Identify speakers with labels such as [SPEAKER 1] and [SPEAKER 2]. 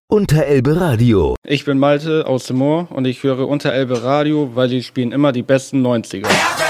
[SPEAKER 1] Unterelbe Radio.
[SPEAKER 2] Ich bin Malte aus dem Moor und ich höre Unterelbe Radio, weil die spielen immer die besten 90er.